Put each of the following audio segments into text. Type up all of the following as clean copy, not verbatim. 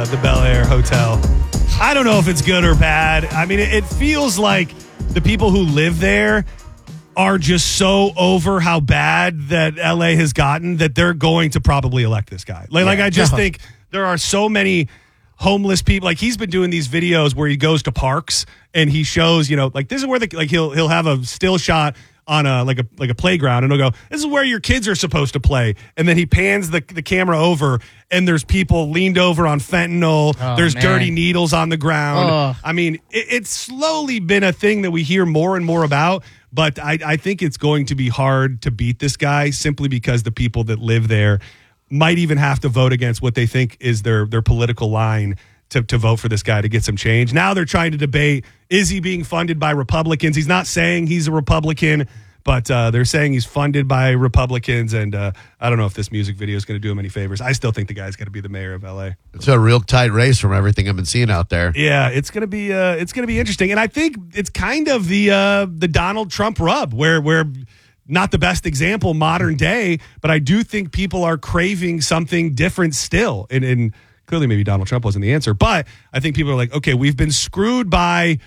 the Bel Air Hotel. I don't know if it's good or bad. I mean, it feels like the people who live there are just so over how bad that LA has gotten that they're going to probably elect this guy. Like I just think there are so many homeless people. Like, he's been doing these videos where he goes to parks and he shows, like, this is where he'll have a still shot on a playground, and he'll go, this is where your kids are supposed to play. And then he pans the camera over, and there's people leaned over on fentanyl. There's dirty needles on the ground. I mean, it's slowly been a thing that we hear more and more about, but I think it's going to be hard to beat this guy simply because the people that live there might even have to vote against what they think is their political line to vote for this guy to get some change. Now they're trying to debate, is he being funded by Republicans? He's not saying he's a Republican, but they're saying he's funded by Republicans, and I don't know if this music video is going to do him any favors. I still think the guy's going to be the mayor of LA. It's a real tight race from everything I've been seeing out there. Yeah, it's going to be interesting, and I think it's kind of the Donald Trump rub, where not the best example modern day, but I do think people are craving something different still, and clearly maybe Donald Trump wasn't the answer, but I think people are like, okay, we've been screwed by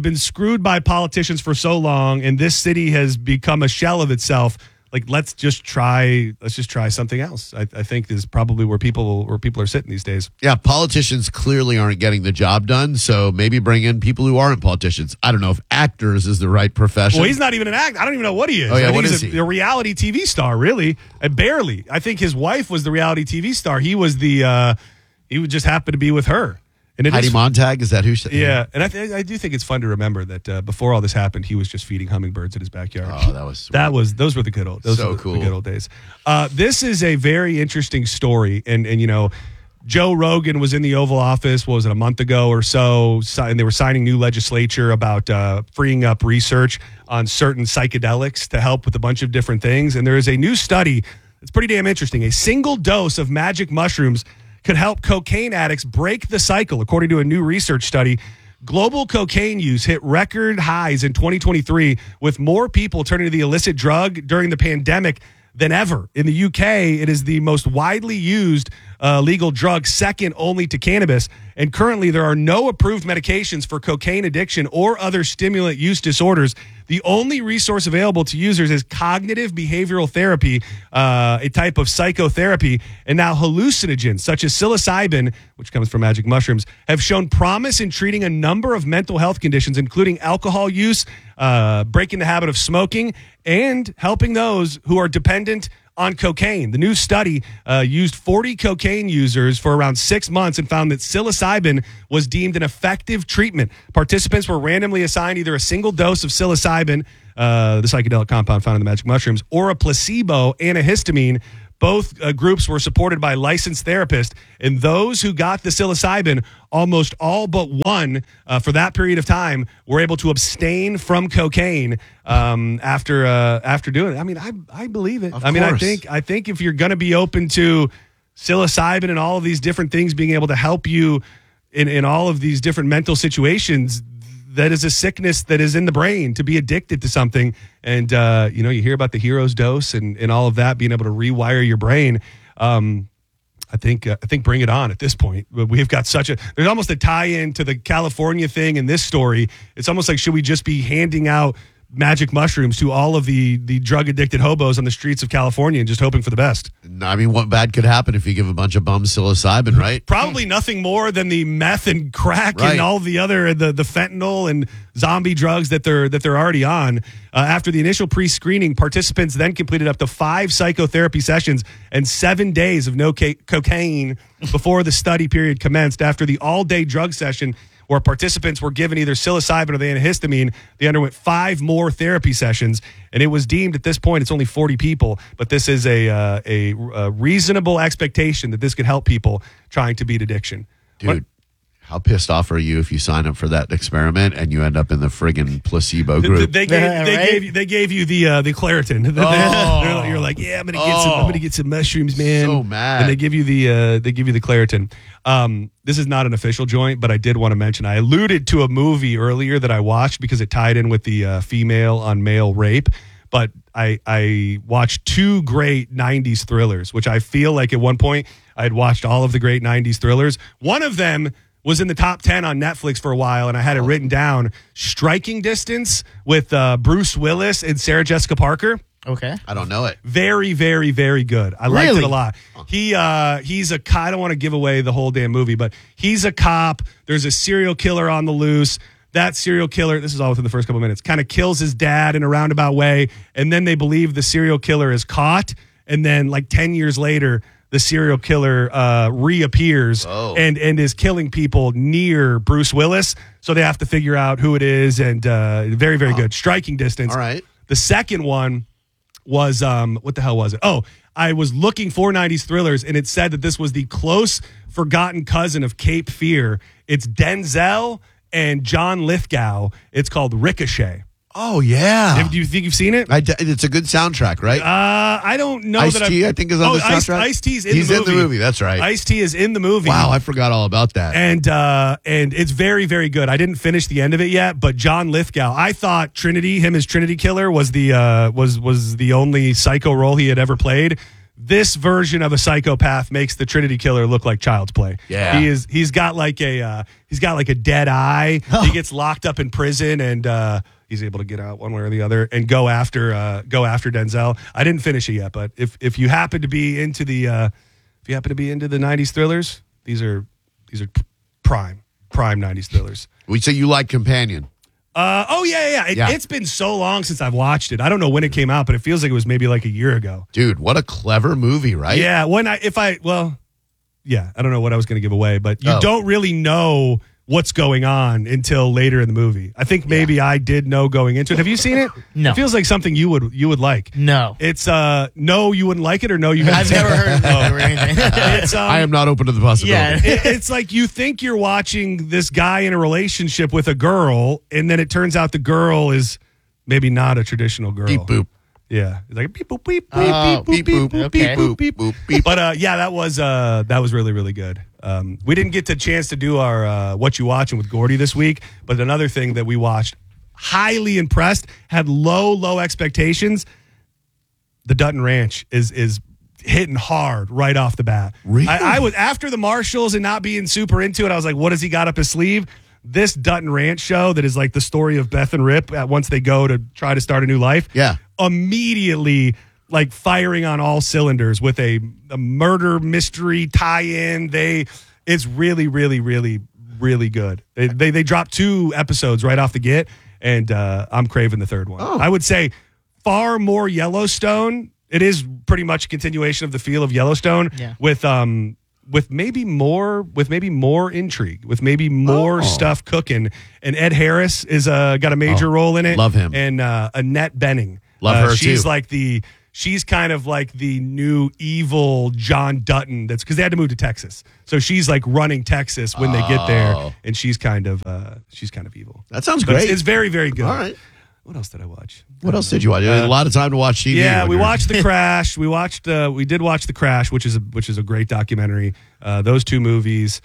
politicians for so long, and this city has become a shell of itself. Like, let's just try something else. I think is probably where people are sitting these days. Yeah, politicians clearly aren't getting the job done, so maybe bring in people who aren't politicians. I don't know if actors is the right profession. Well, he's not even an actor. I don't even know what he is. Oh, yeah, I think what he's is he? A reality TV star, really. Barely. I think his wife was the reality TV star. He was he would just happen to be with her. And Heidi Montag, is that who? Yeah, and I do think it's fun to remember that before all this happened, he was just feeding hummingbirds in his backyard. Oh, that was sweet. Those were the good old. Those so were cool. The good old days. This is a very interesting story, and Joe Rogan was in the Oval Office. What was it, a month ago or so? And they were signing new legislature about freeing up research on certain psychedelics to help with a bunch of different things. And there is a new study that's pretty damn interesting. A single dose of magic mushrooms could help cocaine addicts break the cycle. According to a new research study, global cocaine use hit record highs in 2023, with more people turning to the illicit drug during the pandemic than ever. In the UK, it is the most widely used legal drug, second only to cannabis. And currently, there are no approved medications for cocaine addiction or other stimulant use disorders. The only resource available to users is cognitive behavioral therapy, a type of psychotherapy. And now hallucinogens, such as psilocybin, which comes from magic mushrooms, have shown promise in treating a number of mental health conditions, including alcohol use, breaking the habit of smoking, and helping those who are dependent on cocaine. The new study used 40 cocaine users for around 6 months and found that psilocybin was deemed an effective treatment. Participants were randomly assigned either a single dose of psilocybin, the psychedelic compound found in the magic mushrooms, or a placebo antihistamine. Both groups were supported by licensed therapists, and those who got the psilocybin, almost all but one, for that period of time, were able to abstain from cocaine after doing it. I mean, I believe it. I mean, I think if you're going to be open to psilocybin and all of these different things being able to help you in all of these different mental situations, that is a sickness that is in the brain, to be addicted to something. And, you hear about the hero's dose and all of that, being able to rewire your brain. I think bring it on at this point. We've got there's almost a tie-in to the California thing in this story. It's almost like, should we just be handing out magic mushrooms to all of the drug-addicted hobos on the streets of California and just hoping for the best? I mean, what bad could happen if you give a bunch of bums psilocybin, right? Probably nothing more than the meth and crack and all the other the fentanyl and zombie drugs that they're already on. After the initial pre-screening, participants then completed up to 5 psychotherapy sessions and 7 days of no cocaine before the study period commenced. After the all-day drug session, where participants were given either psilocybin or the antihistamine, they underwent 5 more therapy sessions, and it was deemed at this point, it's only 40 people, but this is a reasonable expectation that this could help people trying to beat addiction. Dude, how pissed off are you if you sign up for that experiment and you end up in the friggin' placebo group? They gave you the Claritin. You're like, yeah, I'm gonna get some mushrooms, man. So mad. And they give you the Claritin. This is not an official joint, but I did want to mention, I alluded to a movie earlier that I watched because it tied in with the female on male rape. but I watched two great 90s thrillers, which I feel like at one point I had watched all of the great 90s thrillers. One of them was in the top 10 on Netflix for a while, and I had it written down, Striking Distance with Bruce Willis and Sarah Jessica Parker. Okay. I don't know it. Very, very, very good. I liked Really? it a lot. He's a cop. I don't want to give away the whole damn movie, but he's a cop. There's a serial killer on the loose. That serial killer, this is all within the first couple minutes, kind of kills his dad in a roundabout way, and then they believe the serial killer is caught, and then like 10 years later, the serial killer reappears and is killing people near Bruce Willis, so they have to figure out who it is, and very, very good. Striking Distance. All right. The second one was what the hell was it? Oh, I was looking for 90s thrillers, and it said that this was the close forgotten cousin of Cape Fear. It's Denzel and John Lithgow. It's called Ricochet. Oh, yeah. Do you think you've seen it? It's a good soundtrack, right? I don't know that Ice-T, I think, is on the soundtrack. Ice-T's in He's the movie. in the movie, that's right. Ice-T is in the movie. Wow, I forgot all about that. And it's very, very good. I didn't finish the end of it yet, but John Lithgow, I thought Trinity, him as Trinity Killer, was the only psycho role he had ever played. This version of a psychopath makes the Trinity Killer look like Child's Play. Yeah, he's got like a dead eye. He gets locked up in prison, and he's able to get out one way or the other and go after Denzel. I didn't finish it yet, but if you happen to be into the 90s thrillers, these are prime 90s thrillers. We say you like Companion. Yeah. It's been so long since I've watched it. I don't know when it came out, but it feels like it was maybe like a year ago. Dude, what a clever movie, right? Yeah, I don't know what I was going to give away, but you don't really know what's going on until later in the movie. I think maybe I did know going into it. Have you seen it? No. It feels like something you would like. No. It's no, you wouldn't like it, or no, you haven't I've seen never it? heard of that or anything. It's, I am not open to the possibility. Yeah. It's like you think you're watching this guy in a relationship with a girl, and then it turns out the girl is maybe not a traditional girl. Beep boop. Yeah, it's like beep boop beep beep Oh, beep boop beep okay. boop beep boop beep. But that was really, really good. We didn't get the chance to do our What You Watching with Gordy this week, but another thing that we watched, highly impressed, had low expectations. The Dutton Ranch is hitting hard right off the bat. Really? I was, after the Marshalls and not being super into it, I was like, what has he got up his sleeve? This Dutton Ranch show that is like the story of Beth and Rip once they go to try to start a new life. Yeah. Immediately like firing on all cylinders with a murder mystery tie-in. It's really, really, really, really good. They dropped 2 episodes right off the get, and I'm craving the third one. I would say far more Yellowstone. It is pretty much a continuation of the feel of Yellowstone, with maybe more intrigue, with maybe more stuff cooking. And Ed Harris is got a major role in it. Love him. And Annette Bening. Love her she's too. She's kind of like the new evil John Dutton. That's because they had to move to Texas, so she's like running Texas when they get there, and she's kind of evil. That sounds But great. It's very, very good. All right. What else did I watch? What else did you watch? You had a lot of time to watch TV. Yeah, we watched The Crash. We did watch The Crash, which is a great documentary. Those 2 movies.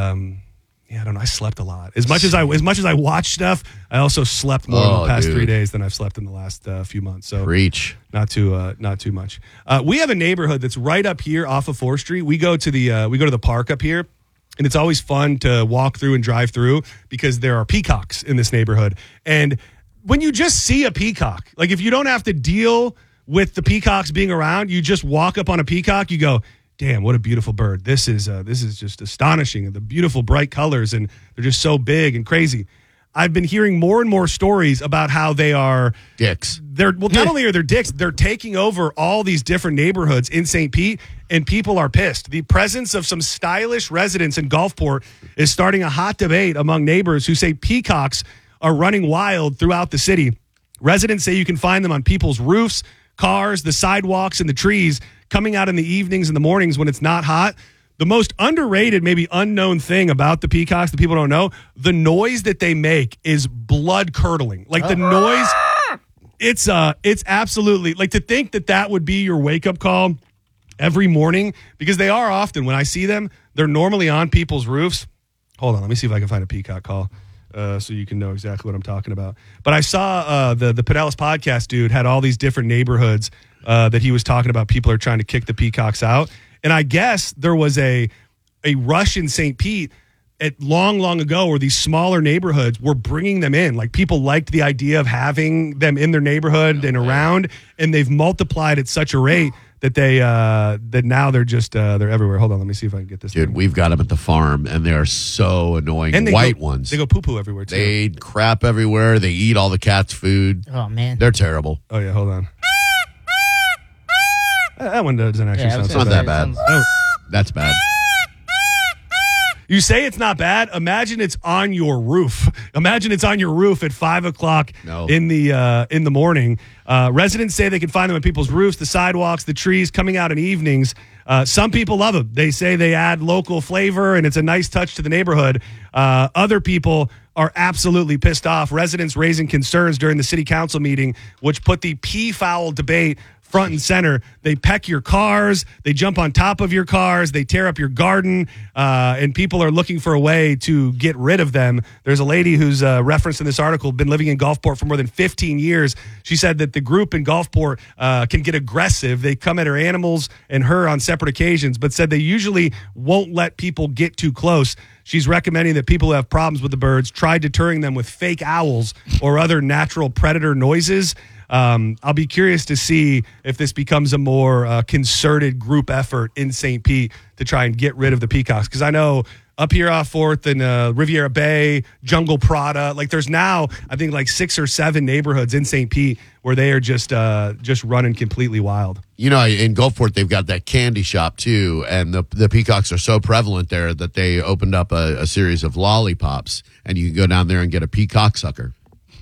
I don't know. I slept a lot. As much as I watched stuff, I also slept more in the past 3 days than I've slept in the last few months. So Reach. not too much. We have a neighborhood that's right up here off of 4th Street. We go to the park up here, and it's always fun to walk through and drive through because there are peacocks in this neighborhood. And when you just see a peacock, like if you don't have to deal with the peacocks being around, you just walk up on a peacock, you go, damn, what a beautiful bird. This is just astonishing. And the beautiful bright colors, and they're just so big and crazy. I've been hearing more and more stories about how they are dicks. Not only are they dicks, they're taking over all these different neighborhoods in St. Pete, and people are pissed. The presence of some stylish residents in Gulfport is starting a hot debate among neighbors who say peacocks are running wild throughout the city. Residents say you can find them on people's roofs, cars, the sidewalks, and the trees, coming out in the evenings and the mornings when it's not hot. The most underrated, maybe unknown thing about the peacocks that people don't know, the noise that they make is blood curdling. Like the noise, it's absolutely, like to think that would be your wake up call every morning, because they are often, when I see them, they're normally on people's roofs. Hold on, let me see if I can find a peacock call. so you can know exactly what I'm talking about. But I saw the Pinellas podcast dude had all these different neighborhoods that he was talking about. People are trying to kick the peacocks out. And I guess there was a rush in St. Pete long ago where these smaller neighborhoods were bringing them in. Like people liked the idea of having them in their neighborhood and around, and they've multiplied at such a rate that that now they're just they're everywhere. Hold on, let me see if I can get this. Dude, we've got them at the farm, and they are so annoying. And White ones. They go poo-poo everywhere, too. They crap everywhere. They eat all the cat's food. Oh, man. They're terrible. Oh, yeah, hold on. That one doesn't actually sound It's so not bad. that bad. Oh. That's bad. You say it's not bad. Imagine it's on your roof. Imagine it's on your roof at 5 o'clock in the morning. Residents say they can find them on people's roofs, the sidewalks, the trees, coming out in evenings. Some people love them. They say they add local flavor, and it's a nice touch to the neighborhood. Other people are absolutely pissed off. Residents raising concerns during the city council meeting, which put the peafowl debate front and center. They peck your cars. They jump on top of your cars. They tear up your garden. And people are looking for a way to get rid of them. There's a lady who's referenced in this article, been living in Gulfport for more than 15 years. She said that the group in Gulfport can get aggressive. They come at her animals and her on separate occasions, but said they usually won't let people get too close. She's recommending that people who have problems with the birds try deterring them with fake owls or other natural predator noises. I'll be curious to see if this becomes a more concerted group effort in St. Pete to try and get rid of the peacocks. Because I know up here off 4th and Riviera Bay, Jungle Prada, like there's now, I think, like 6 or 7 neighborhoods in St. Pete where they are just running completely wild. You know, in Gulfport, they've got that candy shop, too, and the peacocks are so prevalent there that they opened up a series of lollipops, and you can go down there and get a peacock sucker.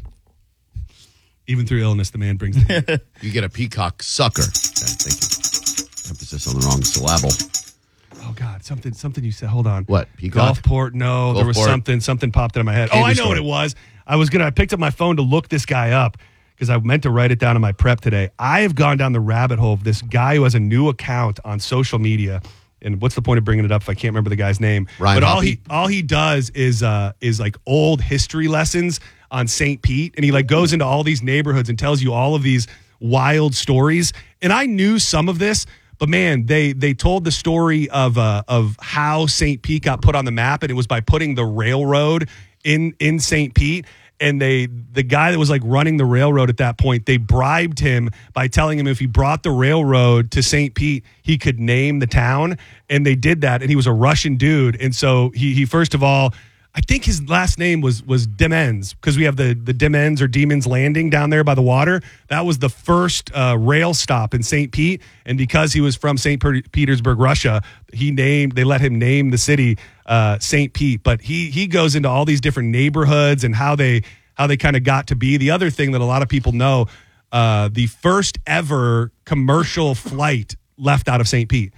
Even through illness, the man brings the You get a peacock sucker. Okay, thank you. Emphasis on the wrong syllable. Oh, God, something you said. Hold on. What, peacock? Gulfport, no. There was something popped into my head. Candy I know store. what it was. I picked up my phone to look this guy up because I meant to write it down in my prep today. I have gone down the rabbit hole of this guy who has a new account on social media. And what's the point of bringing it up if I can't remember the guy's name? Ryan but Hoppy? all he does is like old history lessons on St. Pete, and he like goes into all these neighborhoods and tells you all of these wild stories. And I knew some of this, but man, they told the story of how St. Pete got put on the map, and it was by putting the railroad in St. Pete. And the guy that was like running the railroad at that point, they bribed him by telling him if he brought the railroad to St. Pete, he could name the town. And they did that. And he was a Russian dude. And so he first of all, I think his last name was Demens, because we have the Demens or Demon's Landing down there by the water. That was the first rail stop in St. Pete. And because he was from St. Petersburg, Russia, they let him name the city St. Pete. But he goes into all these different neighborhoods and how they kind of got to be. The other thing that a lot of people know, the first ever commercial flight left out of St. Pete.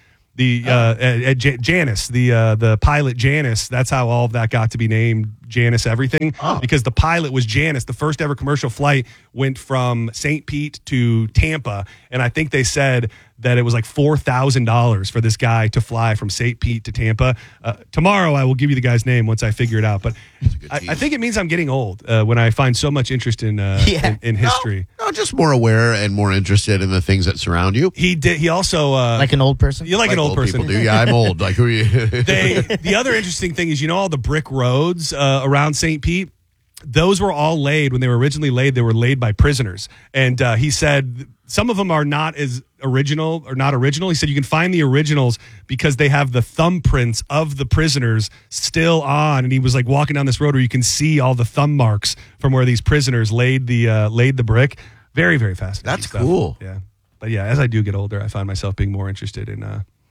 At Janus, the pilot Janus, that's how all of that got to be named Janus everything, because the pilot was Janus. The first ever commercial flight went from St. Pete to Tampa, and I think they said that it was like $4,000 for this guy to fly from St. Pete to Tampa. Tomorrow I will give you the guy's name once I figure it out, but I think it means I'm getting old when I find so much interest in history. No, just more aware and more interested in the things that surround you. He also like an old person. You like an old person. People do. Yeah, I'm old. Like who are you? The other interesting thing is, all the brick roads around St. Pete, those were all laid when they were originally laid. They were laid by prisoners, and he said some of them are not as original or not original. He said you can find the originals because they have the thumbprints of the prisoners still on. And he was like walking down this road where you can see all the thumb marks from where these prisoners laid the brick. Very, very fascinating. That's stuff. cool. Yeah, but yeah, as I do get older, I find myself being more interested in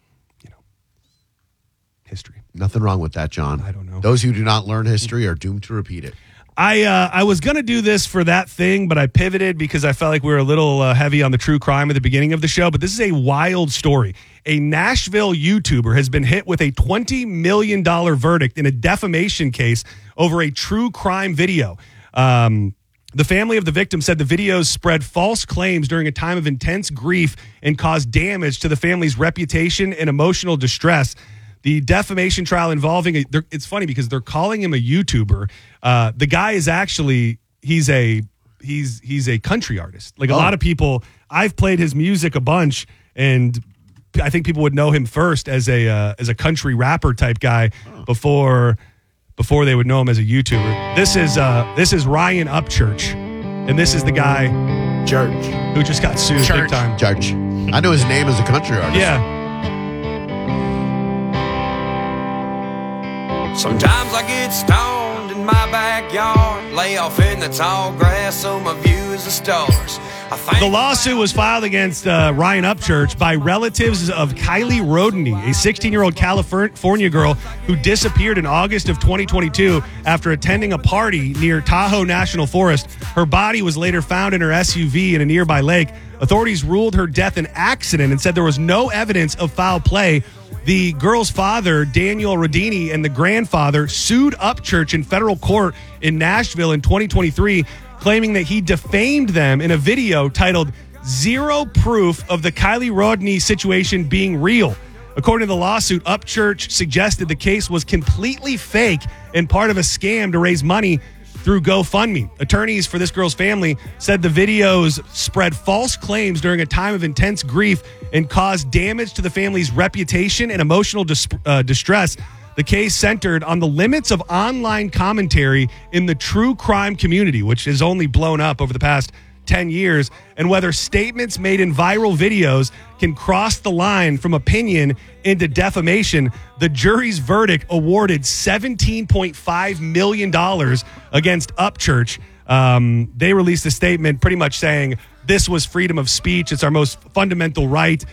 history. Nothing wrong with that, John. I don't know. Those who do not learn history are doomed to repeat it. I was going to do this for that thing, but I pivoted because I felt like we were a little heavy on the true crime at the beginning of the show. But this is a wild story. A Nashville YouTuber has been hit with a $20 million verdict in a defamation case over a true crime video. The family of the victim said the videos spread false claims during a time of intense grief and caused damage to the family's reputation and emotional distress. The defamation trial involving it's funny because they're calling him a YouTuber. The guy is actually he's a country artist. Like a lot of people, I've played his music a bunch, and I think people would know him first as a country rapper type guy before they would know him as a YouTuber. This is Ryan Upchurch, and this is the guy Church who just got sued big time. Church. I know his name as a country artist. Yeah. Sometimes I get stoned in my backyard, lay off in the tall grass so my view is the stars. The lawsuit was filed against Ryan Upchurch by relatives of Kylie Rodney, a 16-year-old California girl who disappeared in August of 2022 after attending a party near Tahoe National Forest. Her body was later found in her SUV in a nearby lake. Authorities ruled her death an accident and said there was no evidence of foul play. The girl's father, Daniel Rodini, and the grandfather sued Upchurch in federal court in Nashville in 2023, claiming that he defamed them in a video titled "Zero Proof of the Kylie Rodney Situation Being Real." According to the lawsuit, Upchurch suggested the case was completely fake and part of a scam to raise money through GoFundMe. Attorneys for this girl's family said the videos spread false claims during a time of intense grief and caused damage to the family's reputation and emotional distress. The case centered on the limits of online commentary in the true crime community, which has only blown up over the past 10 years, and whether statements made in viral videos can cross the line from opinion into defamation. The jury's verdict awarded $17.5 million against Upchurch. They released a statement pretty much saying this was freedom of speech. It's our most fundamental right,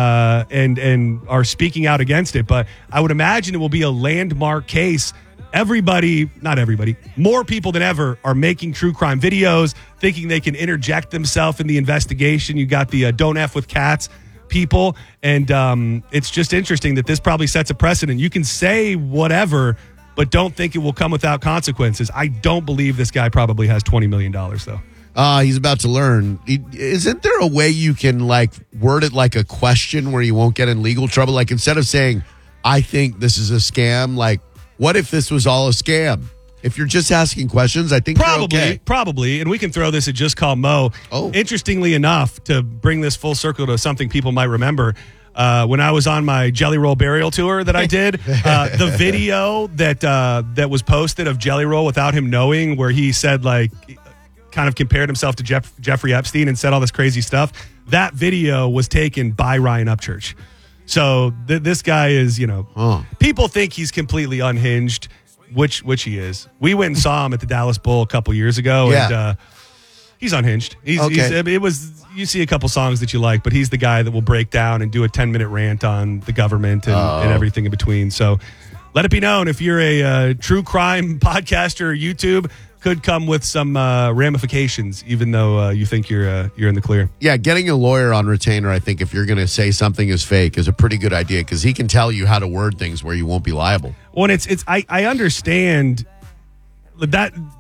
and are speaking out against it. But I would imagine it will be a landmark case. Not everybody, more people than ever are making true crime videos, thinking they can interject themselves in the investigation. You got the Don't F with Cats people, and it's just interesting that this probably sets a precedent. You can say whatever, but don't think it will come without consequences. I don't believe this guy probably has $20 million, though. He's about to learn. Isn't there a way you can word it like a question where you won't get in legal trouble? Like instead of saying, I think this is a scam, what if this was all a scam? If you're just asking questions, I think probably, and we can throw this at Just Call Mo. Oh. Interestingly enough, to bring this full circle to something people might remember, when I was on my Jelly Roll burial tour that I did, the video that was posted of Jelly Roll without him knowing, where he said kind of compared himself to Jeffrey Epstein and said all this crazy stuff. That video was taken by Ryan Upchurch. So this guy is, people think he's completely unhinged, which he is. We went and saw him at the Dallas Bowl a couple years ago, and he's unhinged. You see a couple songs that you like, but he's the guy that will break down and do a 10-minute rant on the government and everything in between. So let it be known, if you're a true crime podcaster or YouTube, could come with some ramifications, even though you think you're in the clear. Yeah, getting a lawyer on retainer, I think, if you're going to say something is fake, is a pretty good idea, because he can tell you how to word things where you won't be liable. Well, and I understand that